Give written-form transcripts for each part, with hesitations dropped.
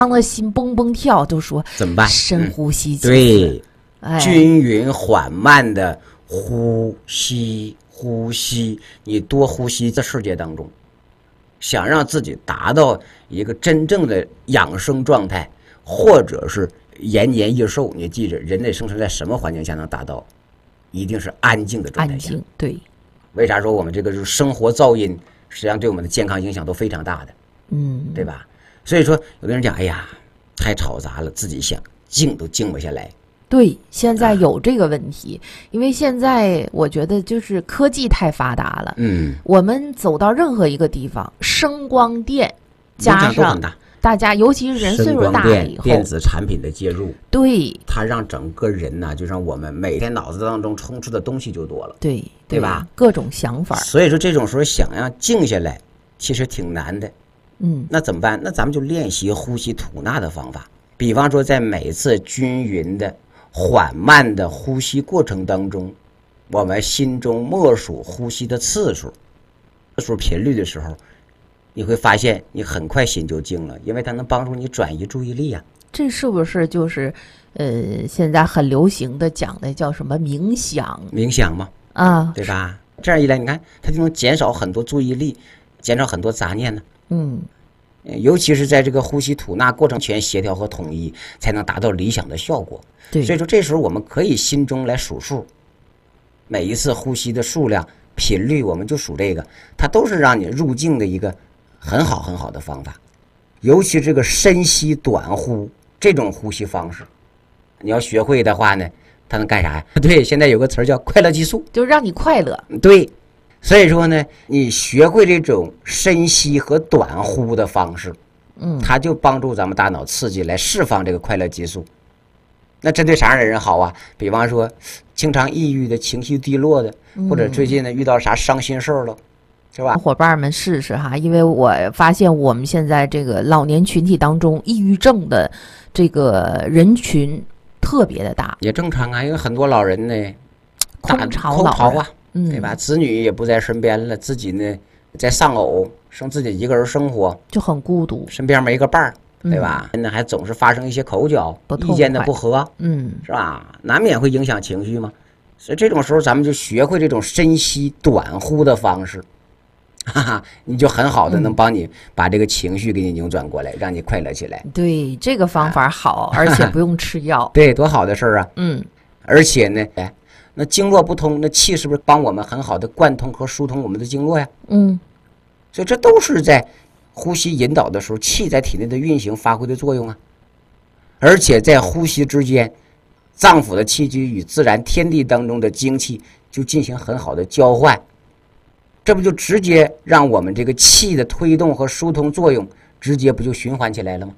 的心蹦蹦跳，都说怎么办？ 深呼吸几次。 对， 哎， 均匀缓慢的呼吸，你多呼吸，在世界当中，想让自己达到一个真正的养生状态，或者是延年益寿，你记着，人类生存在什么环境下能达到？一定是安静的状态下。 安静，对。 为啥说我们这个就是生活噪音，实际上对我们的健康影响都非常大的，对吧？所以说，有的人讲，哎呀，太吵杂了，自己想静都静不下来。 对，现在有这个问题，因为现在我觉得就是科技太发达了。我们走到任何一个地方，声光电加上大家，尤其是人岁数大了以后， 电子产品的介入， 对， 它让整个人呢，就让我们每天脑子当中充斥的东西就多了， 对吧？ 各种想法。 所以说这种时候想要静下来，其实挺难的。那怎么办？那咱们就练习呼吸吐纳的方法。比方说，在每次均匀的、缓慢的呼吸过程当中，我们心中默数呼吸的次数、频率的时候，你会发现你很快心就静了，因为它能帮助你转移注意力啊。 这是不是就是现在很流行的讲的叫什么冥想？ 冥想嘛，对吧？这样一来，你看它就能减少很多注意力，减少很多杂念呢。尤其是在这个呼吸吐纳过程全协调和统一，才能达到理想的效果。 对， 所以说这时候我们可以心中来数数，每一次呼吸的数量、频率，我们就数这个，它都是让你入静的一个很好的方法。尤其这个深吸短呼这种呼吸方式，你要学会的话呢，它能干啥呀？对，现在有个词叫快乐激素， 就是让你快乐。 对。所以说呢，你学会这种深吸和短呼的方式，它就帮助咱们大脑刺激来释放这个快乐激素。那针对啥样的人好啊？比方说经常抑郁的、情绪低落的，或者最近呢遇到啥伤心事儿了，是吧？ 伙伴们试试哈，因为我发现我们现在这个老年群体当中，抑郁症的这个人群特别的大。 也正常啊，因为很多老人呢空巢啊。对吧？子女也不在身边了，自己呢在丧偶，剩自己一个人生活， 就很孤独， 身边没个伴儿，对吧？那还总是发生一些口角、意见的不合，是吧？难免会影响情绪嘛。所以这种时候，咱们就学会这种深吸短呼的方式，你就很好的能帮你把这个情绪给你扭转过来，让你快乐起来。 对，这个方法好，而且不用吃药。 对，多好的事儿啊！而且呢，那经络不通，那气是不是帮我们很好的贯通和疏通我们的经络呀？所以这都是在呼吸引导的时候，气在体内的运行发挥的作用啊。而且在呼吸之间，脏腑的气机与自然天地当中的精气就进行很好的交换，这不就直接让我们这个气的推动和疏通作用直接不就循环起来了吗？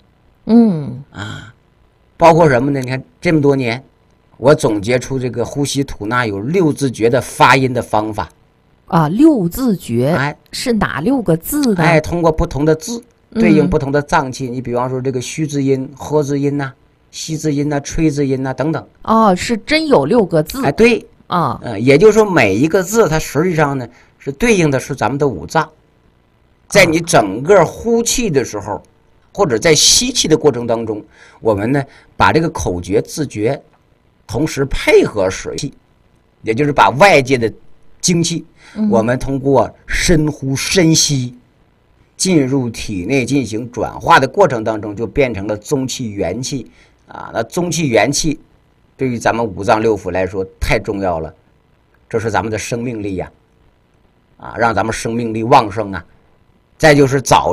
包括什么呢？你看这么多年，我总结出这个呼吸吐纳有6字诀的发音的方法啊，6字诀，是哪6个字呢？ 通过不同的字对应不同的脏器，你比方说这个虚字音、呵字音呐、吸字音呐、吹字音呐等等。 是真有6个字。 对也就是说每一个字它实际上呢是对应的是咱们的五脏，在你整个呼气的时候，或者在吸气的过程当中，我们呢把这个口诀字诀同时配合水气，也就是把外界的精气，我们通过深呼深吸进入体内进行转化的过程当中，就变成了中气元气那中气元气对于咱们五脏六腑来说太重要了，这是咱们的生命力呀让咱们生命力旺盛啊。再就是早